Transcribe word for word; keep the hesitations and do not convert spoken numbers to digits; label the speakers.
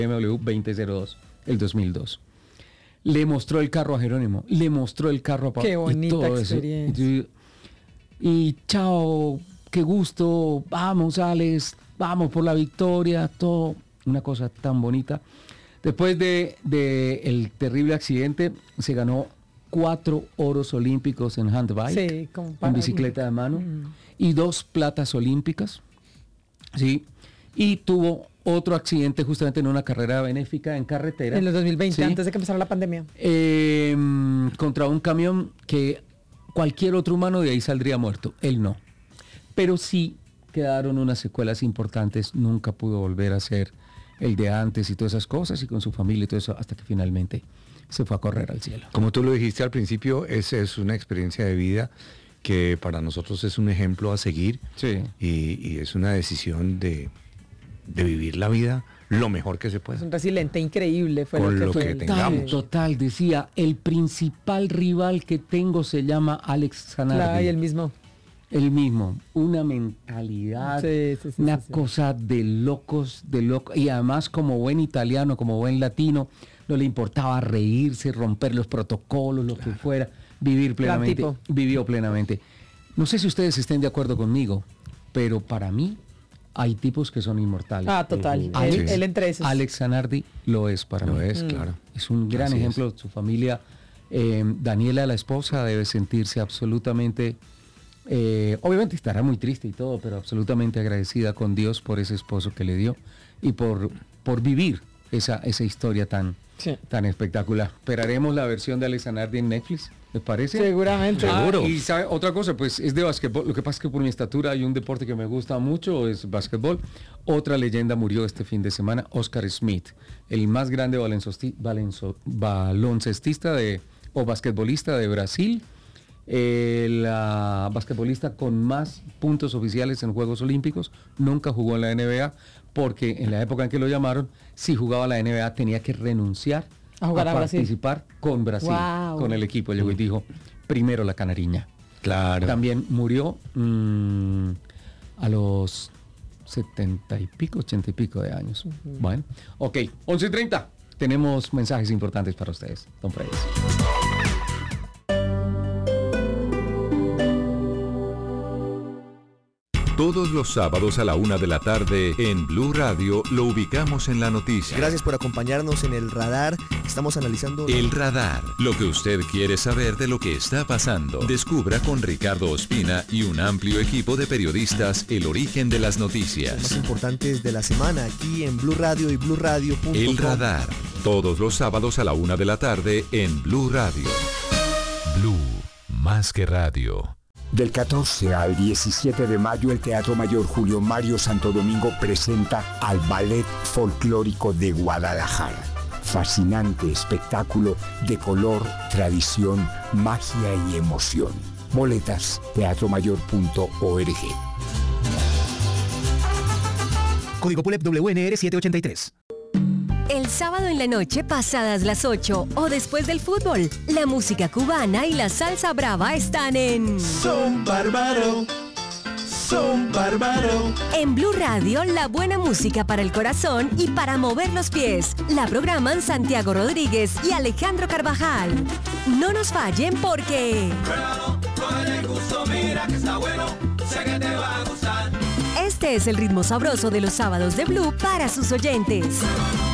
Speaker 1: B M W veinte cero dos, el dos mil dos. Le mostró el carro a Jerónimo, le mostró el carro a Pablo.
Speaker 2: Qué bonita
Speaker 1: y todo
Speaker 2: experiencia.
Speaker 1: Eso. Y, y chao, qué gusto, vamos Alex, vamos por la victoria, todo, una cosa tan bonita. Después de, de el terrible accidente, se ganó cuatro oros olímpicos en handbike,
Speaker 2: sí,
Speaker 1: en bicicleta de mano, mm. y dos platas olímpicas, ¿sí? Y tuvo otro accidente justamente en una carrera benéfica en carretera.
Speaker 2: En el dos mil veinte,
Speaker 1: ¿sí?
Speaker 2: Antes de que empezara la pandemia.
Speaker 1: Eh, contra un camión que cualquier otro humano de ahí saldría muerto, él no. Pero sí quedaron unas secuelas importantes, nunca pudo volver a ser el de antes y todas esas cosas, y con su familia y todo eso, hasta que finalmente se fue a correr al cielo.
Speaker 3: Como tú lo dijiste al principio, esa es una experiencia de vida que para nosotros es un ejemplo a seguir,
Speaker 1: sí.
Speaker 3: y, y es una decisión de, de vivir la vida lo mejor que se pueda.
Speaker 2: Es un resiliente increíble, fue
Speaker 3: con
Speaker 2: lo que,
Speaker 3: lo
Speaker 2: fue
Speaker 3: que
Speaker 2: el...
Speaker 3: tengamos.
Speaker 1: Total, total, decía, el principal rival que tengo se llama Alex Zanardi.
Speaker 2: Claro, y el mismo.
Speaker 1: El mismo, una mentalidad,
Speaker 2: sí, sí, sí,
Speaker 1: una
Speaker 2: sí, sí.
Speaker 1: cosa de locos, de locos, y además como buen italiano, como buen latino, no le importaba reírse, romper los protocolos, lo que fuera, vivir plenamente, vivió plenamente. No sé si ustedes estén de acuerdo conmigo, pero para mí hay tipos que son inmortales.
Speaker 2: Ah, total,
Speaker 3: Uh,
Speaker 2: él,
Speaker 3: sí.
Speaker 2: él entre esos.
Speaker 1: Alex Zanardi lo es para
Speaker 3: Lo
Speaker 1: mí.
Speaker 3: es,
Speaker 2: Mm.
Speaker 3: claro.
Speaker 1: Es un gran
Speaker 3: Así
Speaker 1: ejemplo,
Speaker 3: es.
Speaker 1: su familia, eh, Daniela, la esposa, debe sentirse absolutamente... Eh, obviamente estará muy triste y todo, pero absolutamente agradecida con Dios por ese esposo que le dio y por, por vivir esa, esa historia tan,
Speaker 2: sí.
Speaker 1: tan espectacular. Esperaremos la versión de Alex Zanardi en Netflix, ¿les parece?
Speaker 2: Seguramente.
Speaker 1: Ah,
Speaker 3: Seguro.
Speaker 1: y ¿sabe? Otra cosa, pues es de básquetbol. Lo que pasa es que por mi estatura hay un deporte que me gusta mucho, es básquetbol. Otra leyenda murió este fin de semana, Oscar Smith, el más grande baloncesti- balenzo- baloncestista de, o basquetbolista de Brasil. El uh, basquetbolista con más puntos oficiales en Juegos Olímpicos, nunca jugó en la N B A, porque en la época en que lo llamaron, si jugaba la N B A tenía que renunciar
Speaker 2: a, jugar a, a
Speaker 1: participar
Speaker 2: Brasil.
Speaker 1: con Brasil,
Speaker 2: Wow.
Speaker 1: con el equipo. Llegó y dijo, primero la canariña.
Speaker 3: Claro.
Speaker 1: También murió mmm, a los setenta y pico, ochenta y pico de años. Uh-huh. Bueno, ok, once y treinta, tenemos mensajes importantes para ustedes, don Freddy.
Speaker 4: Todos los sábados a la una de la tarde en Blue Radio lo ubicamos en la noticia.
Speaker 5: Gracias por acompañarnos en El Radar. Estamos analizando...
Speaker 4: El Radar, lo que usted quiere saber de lo que está pasando. Descubra con Ricardo Ospina y un amplio equipo de periodistas el origen de las noticias.
Speaker 5: Los más importantes de la semana aquí en Blue Radio y blue radio punto com.
Speaker 4: El Radar, todos los sábados a la una de la tarde en Blue Radio. Blue, más que radio.
Speaker 6: Del catorce al diecisiete de mayo, el Teatro Mayor Julio Mario Santo Domingo presenta al Ballet Folclórico de Guadalajara. Fascinante espectáculo de color, tradición, magia y emoción. Boletas, teatro mayor punto org.
Speaker 5: Código P U L E P W N R setecientos ochenta y tres.
Speaker 7: El sábado en la noche, pasadas las ocho o después del fútbol, la música cubana y la salsa brava están en...
Speaker 8: Son bárbaro, son bárbaro.
Speaker 7: En Blue Radio, la buena música para el corazón y para mover los pies. La programan Santiago Rodríguez y Alejandro Carvajal. No nos fallen porque...
Speaker 8: Pruébalo, cógele el gusto, mira que está bueno, sé que te va a gustar.
Speaker 7: Este es el ritmo sabroso de los sábados de Blue para sus oyentes.